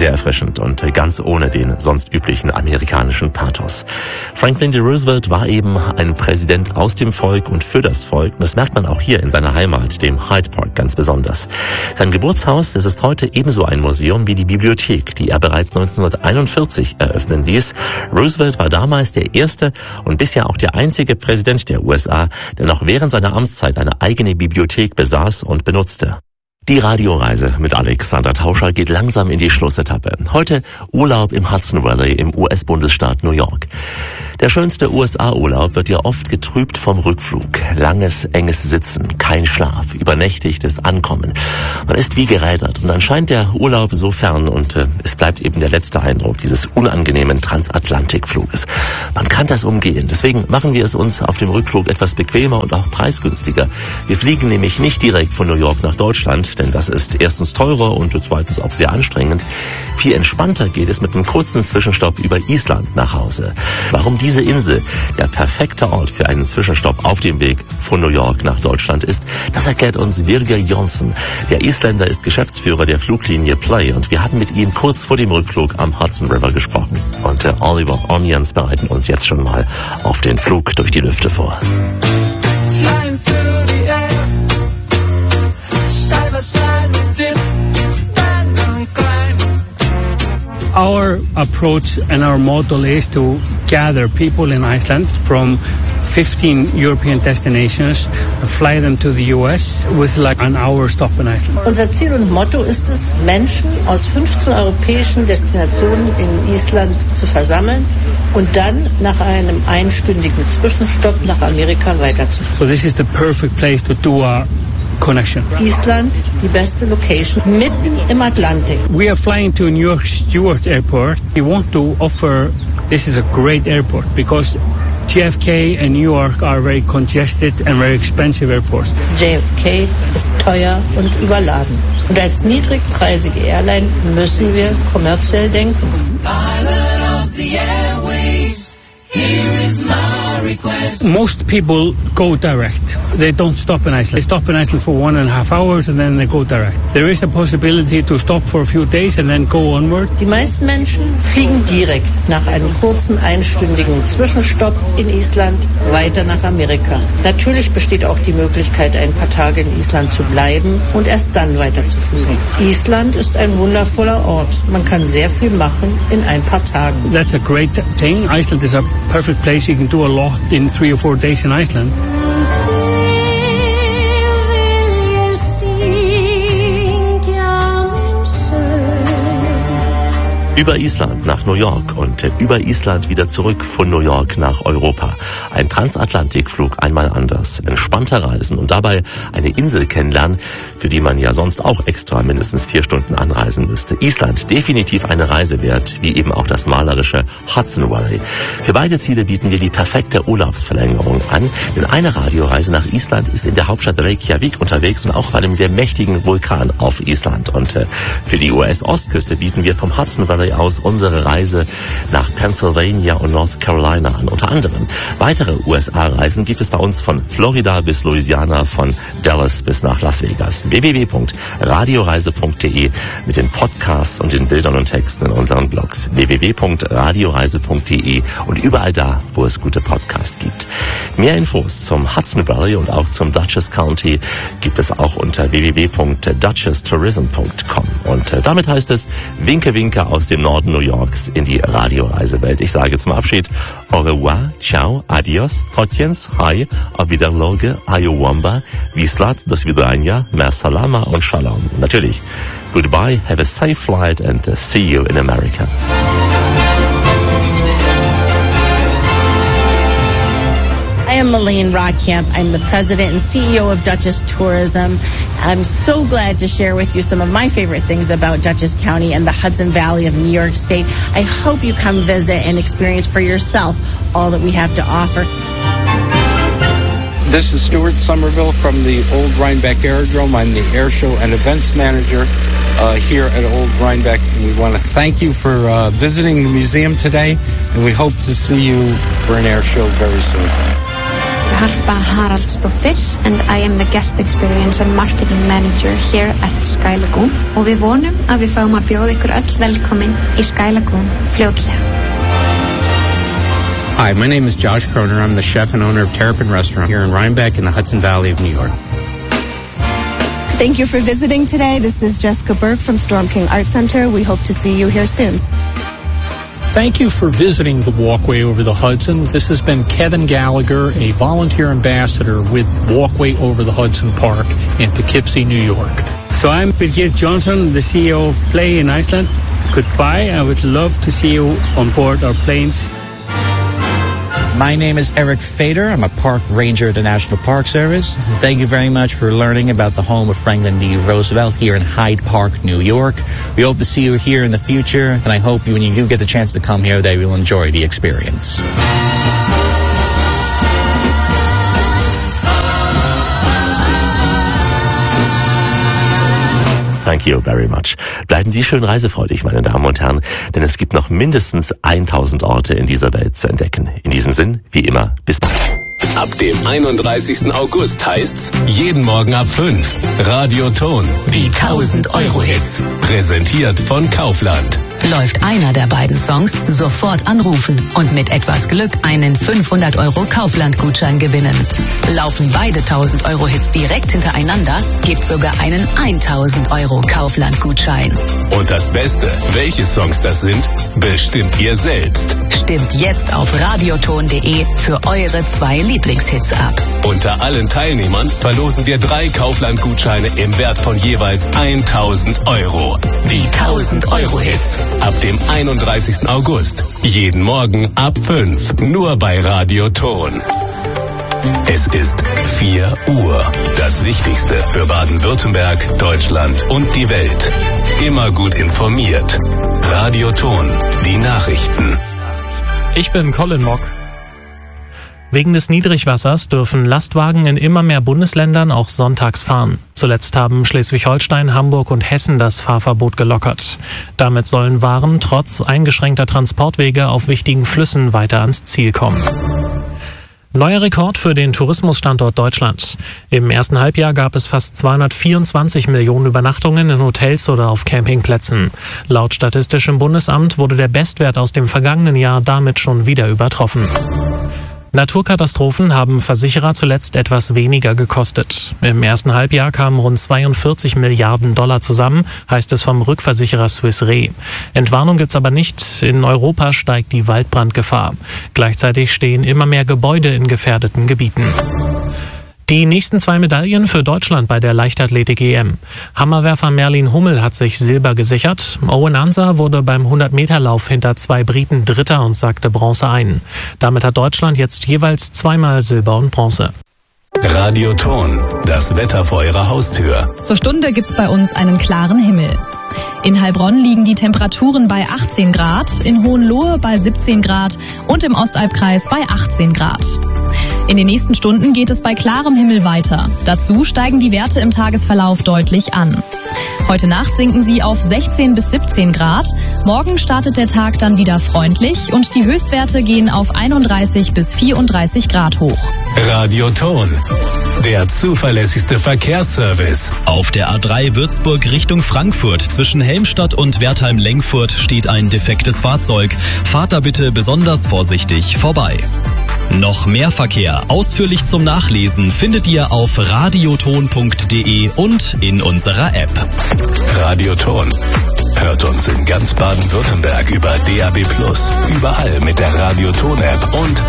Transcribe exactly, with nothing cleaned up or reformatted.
sehr erfrischend und ganz ohne den sonst üblichen amerikanischen Pathos. Franklin D. Roosevelt war eben ein Präsident aus dem Volk und für das Volk. Und das merkt man auch hier in seiner Heimat, dem Hyde Park, ganz besonders. Sein Geburtshaus, das ist heute ebenso ein Museum wie die Bibliothek, die er bereits neunzehnhunderteinundvierzig eröffnen ließ. Roosevelt war damals der erste und bisher auch der einzige Präsident der U S A, der noch während seiner Amtszeit eine eigene Bibliothek besaß und benutzte. Die Radioreise mit Alexander Tauscher geht langsam in die Schlussetappe. Heute Urlaub im Hudson Valley im U S-Bundesstaat New York. Der schönste U S A-Urlaub wird ja oft getrübt vom Rückflug. Langes, enges Sitzen, kein Schlaf, übernächtigtes Ankommen. Man ist wie gerädert und dann scheint der Urlaub so fern und äh, es bleibt eben der letzte Eindruck dieses unangenehmen Transatlantikfluges. Man kann das umgehen, deswegen machen wir es uns auf dem Rückflug etwas bequemer und auch preisgünstiger. Wir fliegen nämlich nicht direkt von New York nach Deutschland, denn das ist erstens teurer und zweitens auch sehr anstrengend. Viel entspannter geht es mit einem kurzen Zwischenstopp über Island nach Hause. Warum diese Insel der perfekte Ort für einen Zwischenstopp auf dem Weg von New York nach Deutschland ist, das erklärt uns Birger Jonsson. Der Isländer ist Geschäftsführer der Fluglinie Play und wir hatten mit ihm kurz vor dem Rückflug am Hudson River gesprochen. Und äh, Oliver Onions bereiten uns jetzt schon mal auf den Flug durch die Lüfte vor. Our approach and our model is to gather people in Iceland from fifteen European destinations, fly them to the U S with like an hour stop in Iceland. Unser Ziel und Motto ist es, Menschen aus fünfzehn europäischen Destinationen in Island zu versammeln und dann nach einem einstündigen Zwischenstopp nach Amerika weiterzuführen. So this is the perfect place to do a connection. Island, die beste Location, mitten im Atlantik. We are flying to New York Stewart Airport. We want to offer, this is a great airport because J F K and New York are very congested and very expensive airports. J F K ist teuer und überladen. Und als niedrigpreisige Airline müssen wir kommerziell denken. Pilot of the airways, here is my request. Most people go direct. They don't stop in Iceland. They stop in Iceland for one and a half hours and then they go direct. There is a possibility to stop for a few days and then go onward. Die meisten Menschen fliegen direkt nach einem kurzen einstündigen Zwischenstopp in Island weiter nach Amerika. Natürlich besteht auch die Möglichkeit, ein paar Tage in Island zu bleiben und erst dann weiter zu fliegen. Island ist ein wundervoller Ort. Man kann sehr viel machen in ein paar Tagen. That's a great thing. Iceland is a perfect place. You can do a lot in three or four days in Iceland. Über Island nach New York und über Island wieder zurück von New York nach Europa. Ein Transatlantikflug einmal anders, entspannter Reisen und dabei eine Insel kennenlernen, für die man ja sonst auch extra mindestens vier Stunden anreisen müsste. Island, definitiv eine Reise wert, wie eben auch das malerische Hudson Valley. Für beide Ziele bieten wir die perfekte Urlaubsverlängerung an, denn eine Radioreise nach Island ist in der Hauptstadt Reykjavik unterwegs und auch bei einem sehr mächtigen Vulkan auf Island. Und äh, für die U S-Ostküste bieten wir vom Hudson Valley aus unsere Reise nach Pennsylvania und North Carolina an. Unter anderem weitere U S A-Reisen gibt es bei uns von Florida bis Louisiana, von Dallas bis nach Las Vegas. w w w punkt radioreise punkt d e mit den Podcasts und den Bildern und Texten in unseren Blogs. w w w punkt radioreise punkt d e und überall da, wo es gute Podcasts gibt. Mehr Infos zum Hudson Valley und auch zum Dutchess County gibt es auch unter w w w punkt dutchess tourism punkt com. Und äh, damit heißt es Winke Winke aus dem Norden New Yorks in die Radioreisewelt. Ich sage zum Abschied au revoir, ciao, adios, tociens, hi, auf Wiederloge, ayowamba, Wislat, das Wiederanja, mer salama und shalom. Natürlich, goodbye, have a safe flight and uh, see you in America. I am Elaine Rockcamp. I'm the president and C E O of Dutchess Tourism. I'm so glad to share with you some of my favorite things about Dutchess County and the Hudson Valley of New York State. I hope you come visit and experience for yourself all that we have to offer. This is Stuart Somerville from the Old Rhinebeck Aerodrome. I'm the Air Show and Events Manager uh, here at Old Rhinebeck. And we want to thank you for uh, visiting the museum today, and we hope to see you for an air show very soon. Harpa Haraldsdóttir and I am the Guest Experience and Marketing Manager here at Sky Lagoon og við vonum að við fáum að bjóða ykkur öll velkomin í Sky Lagoon fljótlega. Hi, my name is Josh Kroner. I'm the chef and owner of Terrapin Restaurant here in Rhinebeck in the Hudson Valley of New York. Thank you for visiting today. This is Jessica Burke from Storm King Art Center. We hope to see you here soon. Thank you for visiting the Walkway Over the Hudson. This has been Kevin Gallagher, a volunteer ambassador with Walkway Over the Hudson Park in Poughkeepsie, New York. So I'm Birgir Johnson, the C E O of Play in Iceland. Goodbye. I would love to see you on board our planes. My name is Eric Fader. I'm a park ranger at the National Park Service. Thank you very much for learning about the home of Franklin D. Roosevelt here in Hyde Park, New York. We hope to see you here in the future, and I hope when you do get the chance to come here that you will enjoy the experience. Thank you very much. Bleiben Sie schön reisefreudig, meine Damen und Herren, denn es gibt noch mindestens tausend Orte in dieser Welt zu entdecken. In diesem Sinn, wie immer, bis bald. Ab dem einunddreißigsten August heißt's jeden Morgen ab fünf. Radioton, die tausend Euro Hits. Präsentiert von Kaufland. Läuft einer der beiden Songs, sofort anrufen und mit etwas Glück einen fünfhundert Euro Kaufland-Gutschein gewinnen. Laufen beide tausend Euro Hits direkt hintereinander, gibt's sogar einen tausend Euro Kaufland-Gutschein. Und das Beste, welche Songs das sind, bestimmt ihr selbst. Stimmt jetzt auf radioton punkt de für eure zwei Lieblingshits ab. Unter allen Teilnehmern verlosen wir drei Kaufland-Gutscheine im Wert von jeweils tausend Euro. Die tausend Euro Hits. Ab dem einunddreißigsten August. Jeden Morgen ab fünf. Nur bei Radioton. Es ist vier Uhr. Das Wichtigste für Baden-Württemberg, Deutschland und die Welt. Immer gut informiert. Radioton. Die Nachrichten. Ich bin Colin Mock. Wegen des Niedrigwassers dürfen Lastwagen in immer mehr Bundesländern auch sonntags fahren. Zuletzt haben Schleswig-Holstein, Hamburg und Hessen das Fahrverbot gelockert. Damit sollen Waren trotz eingeschränkter Transportwege auf wichtigen Flüssen weiter ans Ziel kommen. Neuer Rekord für den Tourismusstandort Deutschland. Im ersten Halbjahr gab es fast zweihundertvierundzwanzig Millionen Übernachtungen in Hotels oder auf Campingplätzen. Laut Statistischem Bundesamt wurde der Bestwert aus dem vergangenen Jahr damit schon wieder übertroffen. Naturkatastrophen haben Versicherer zuletzt etwas weniger gekostet. Im ersten Halbjahr kamen rund zweiundvierzig Milliarden Dollar zusammen, heißt es vom Rückversicherer Swiss Re. Entwarnung gibt's aber nicht. In Europa steigt die Waldbrandgefahr. Gleichzeitig stehen immer mehr Gebäude in gefährdeten Gebieten. Die nächsten zwei Medaillen für Deutschland bei der Leichtathletik-E M. Hammerwerfer Merlin Hummel hat sich Silber gesichert. Owen Ansah wurde beim hundert-Meter-Lauf hinter zwei Briten Dritter und sackte Bronze ein. Damit hat Deutschland jetzt jeweils zweimal Silber und Bronze. Radioton, das Wetter vor Ihrer Haustür. Zur Stunde gibt's bei uns einen klaren Himmel. In Heilbronn liegen die Temperaturen bei achtzehn Grad, in Hohenlohe bei siebzehn Grad und im Ostalbkreis bei achtzehn Grad. In den nächsten Stunden geht es bei klarem Himmel weiter. Dazu steigen die Werte im Tagesverlauf deutlich an. Heute Nacht sinken sie auf sechzehn bis siebzehn Grad. Morgen startet der Tag dann wieder freundlich und die Höchstwerte gehen auf einunddreißig bis vierunddreißig Grad hoch. Radioton, der zuverlässigste Verkehrsservice. Auf der A drei Würzburg Richtung Frankfurt zwischen Helmstadt und Wertheim-Lengfurt steht ein defektes Fahrzeug. Fahrt da bitte besonders vorsichtig vorbei. Noch mehr Verkehr ausführlich zum Nachlesen findet ihr auf radioton punkt de und in unserer App. Radioton. Hört uns in ganz Baden-Württemberg über D A B plus, überall mit der Radioton-App und